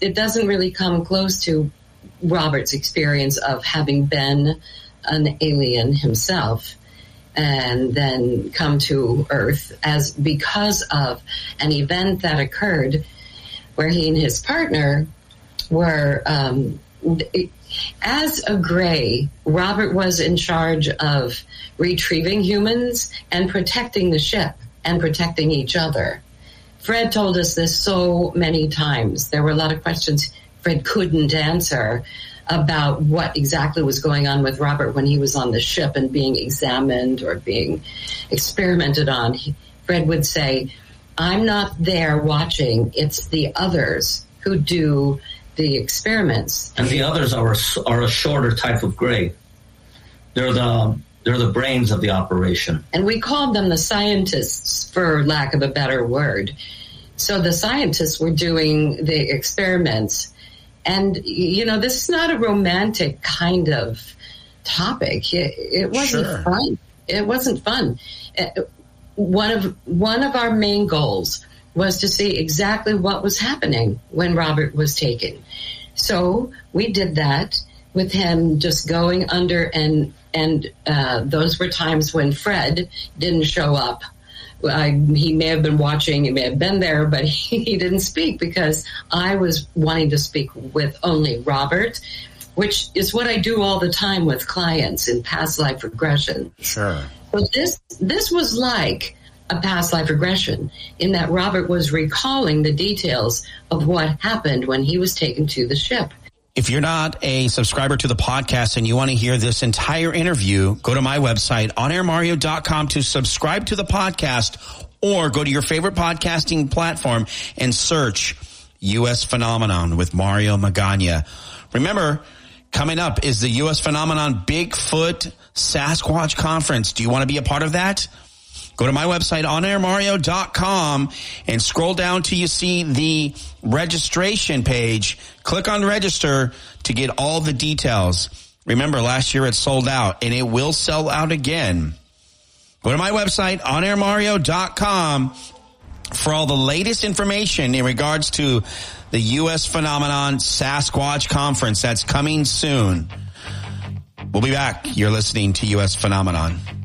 it doesn't really come close to Robert's experience of having been an alien himself and then come to Earth because of an event that occurred where he and his partner were, as a Grey, Robert was in charge of retrieving humans and protecting the ship and protecting each other. Fred told us this so many times. There were a lot of questions Fred couldn't answer about what exactly was going on with Robert when he was on the ship and being examined or being experimented on. Fred would say, I'm not there watching. It's the others who do the experiments. And the others are a shorter type of Grey. They're the brains of the operation. And we called them the scientists, for lack of a better word. So the scientists were doing the experiments. And, this is not a romantic kind of topic. It wasn't fun. It wasn't fun. One of our main goals was to see exactly what was happening when Robert was taken. So we did that with him just going under, and those were times when Fred didn't show up. He may have been watching, he may have been there, but he didn't speak because I was wanting to speak with only Robert, which is what I do all the time with clients in past life regression. Sure. So this was like a past life regression in that Robert was recalling the details of what happened when he was taken to the ship. If you're not a subscriber to the podcast and you want to hear this entire interview, go to my website, onairmario.com, to subscribe to the podcast, or go to your favorite podcasting platform and search U.S. Phenomenon with Mario Magana. Remember, coming up is the U.S. Phenomenon Bigfoot Sasquatch Conference. Do you want to be a part of that? Go to my website, onairmario.com, and scroll down till you see the registration page. Click on register to get all the details. Remember, last year it sold out, and it will sell out again. Go to my website, onairmario.com, for all the latest information in regards to the U.S. Phenomenon Sasquatch Conference. That's coming soon. We'll be back. You're listening to U.S. Phenomenon.